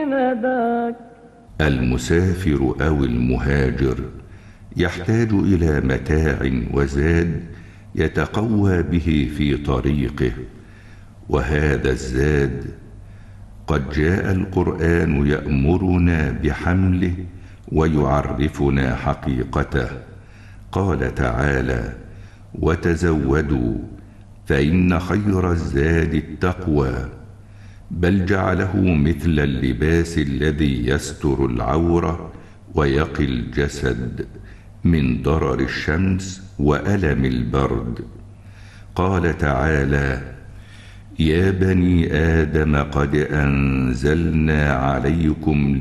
نداك. المسافر أو المهاجر يحتاج إلى متاع وزاد يتقوى به في طريقه، وهذا الزاد قد جاء القرآن يأمرنا بحمله ويعرفنا حقيقته. قال تعالى: وتزودوا فإن خير الزاد التقوى. بل جعله مثل اللباس الذي يستر العورة ويقي الجسد من ضرر الشمس وألم البرد. قال تعالى: يا بني آدم قد أنزلنا عليكم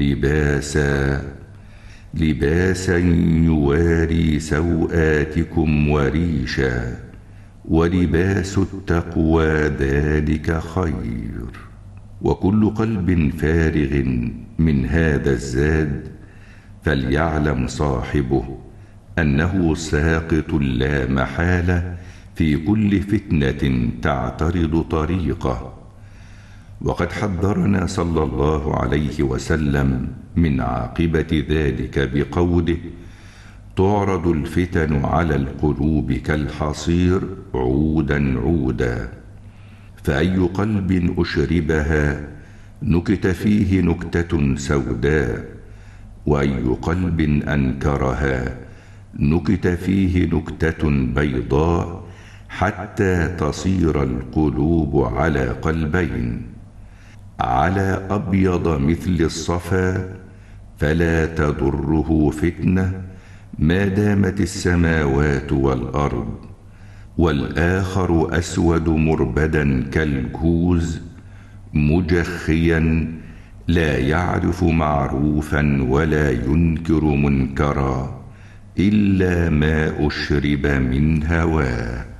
لباسا يواري سوآتكم وريشا ولباس التقوى ذلك خير. وكل قلب فارغ من هذا الزاد فليعلم صاحبه أنه ساقط لا محالة في كل فتنة تعترض طريقه. وقد حذرنا صلى الله عليه وسلم من عاقبة ذلك بقوله: تعرض الفتن على القلوب كالحصير عودا عودا، فأي قلب أشربها نكت فيه نكتة سوداء، وأي قلب أنكرها نكت فيه نكتة بيضاء، حتى تصير القلوب على قلبين: على أبيض مثل الصفا فلا تضره فتنة ما دامت السماوات والأرض، والآخر أسود مربدا كالكوز مجخيا لا يعرف معروفا ولا ينكر منكرا إلا ما أشرب من هواه.